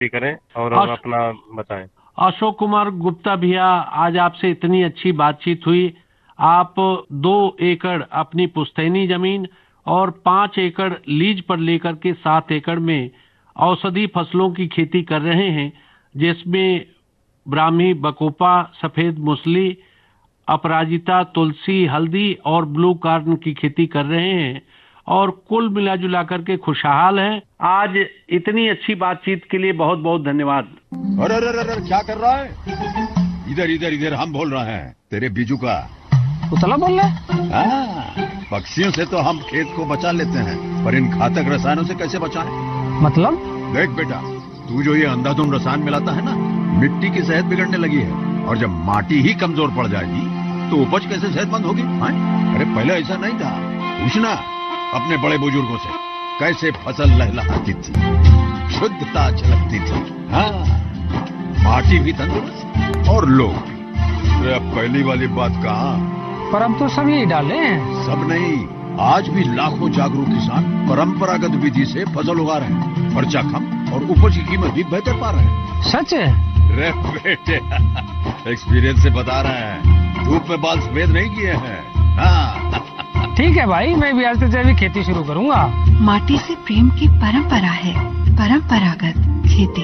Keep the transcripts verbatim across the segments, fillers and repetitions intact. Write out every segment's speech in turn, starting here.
करें और अश, अपना बताएं। अशोक कुमार गुप्ता भैया, आज आपसे इतनी अच्छी बातचीत हुई। आप दो एकड़ अपनी पुश्तैनी जमीन और पांच एकड़ लीज पर लेकर के सात एकड़ में औषधि फसलों की खेती कर रहे हैं, जिसमें ब्राह्मी, बकोपा, सफेद मूसली, अपराजिता, तुलसी, हल्दी और ब्लू कार्न की खेती कर रहे हैं और कुल मिला जुला करके खुशहाल हैं। आज इतनी अच्छी बातचीत के लिए बहुत बहुत धन्यवाद। अरे अरे अरे क्या कर रहा है? इधर इधर इधर हम बोल रहे हैं तेरे बीजू का। उतला बोल रहा है? हाँ, पक्षियों से तो हम खेत को बचा लेते हैं, पर इन घातक रसायनों से कैसे बचाएं? मतलब? देख बेटा, तू जो ये अंधाधुंध रसायन मिलाता है ना, मिट्टी की सेहत बिगड़ने लगी है, और जब माटी ही कमजोर पड़ जाएगी तो उपज कैसे सेहतमंद होगी? हाँ? अरे पहले ऐसा नहीं था। पूछना अपने बड़े बुजुर्गों से, कैसे फसल लहलहाती थी, शुद्धता झलकती थी। हाँ, माटी भी तंदुरुस्त और लोग भी। अब पहली वाली बात कहाँ? पर अब तो सब यही डाले हैं। सब नहीं, आज भी लाखों जागरूक किसान परंपरागत विधि से फसल उगा रहे हैं। खर्चा कम और उपज की कीमत भी बेहतर पा रहे हैं। सच है? रे बेटे, एक्सपीरियंस से बता रहे हैं, धूप में बाल सफेद नहीं किए हैं। हाँ। ठीक है भाई, मैं भी आज से जैविक खेती शुरू करूंगा। माटी से प्रेम की परंपरा है परंपरागत खेती।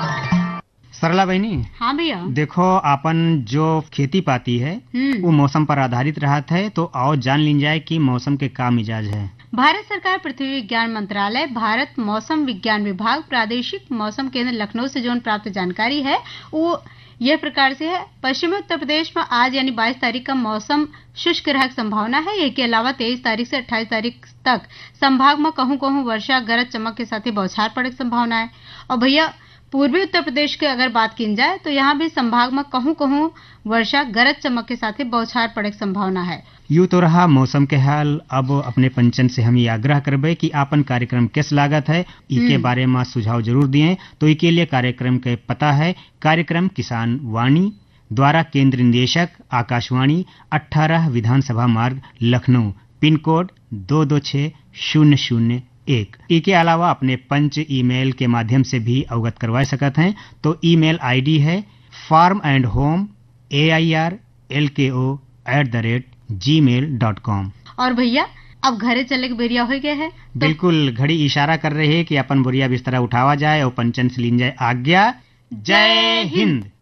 सरला बहनी। हाँ भैया। देखो, आपन जो खेती पाती है वो मौसम पर आधारित रहता है, तो आओ जान ली जाए कि मौसम के का मिजाज है। भारत सरकार पृथ्वी विज्ञान मंत्रालय, भारत मौसम विज्ञान विभाग, प्रादेशिक मौसम केंद्र लखनऊ से जो प्राप्त जानकारी है वो यह प्रकार से है। पश्चिमी उत्तर प्रदेश में आज यानी बाईस तारीख का मौसम शुष्क रहने की संभावना है। इसके अलावा तेईस तारीख से अट्ठाईस तारीख तक संभाग में कहूं कहूं वर्षा, गरज चमक के साथ ही बौछार पड़ने की संभावना है। और भैया, पूर्वी उत्तर प्रदेश की अगर बात की जाए तो यहाँ भी संभाग में कहूं कहूं वर्षा, गरज चमक के साथ ही बौछार पड़ने की संभावना है। यूँ तो रहा मौसम के हाल। अब अपने पंचन से हम ये आग्रह करबे कि आपन कार्यक्रम किस लागत है, इसके बारे में सुझाव जरूर दिए। तो इसके लिए कार्यक्रम के पता है कार्यक्रम किसान वाणी, द्वारा केंद्र निदेशक आकाशवाणी, अठारह विधानसभा मार्ग लखनऊ, पिन कोड दो दो छह शून्य शून्य एक। इसके अलावा अपने पंच ईमेल के माध्यम से भी अवगत करवा सकते हैं। तो ईमेल आईडी है farm and home A I R L के ओ at the rate ji mail dot com. और भैया, अब घरे चले के बेरिया हो गया है तो... बिल्कुल, घड़ी इशारा कर रही है कि अपन बोरिया बिस्तरा उठावा जाए और पंचन से लीन जाए आज्ञा। जय हिंद।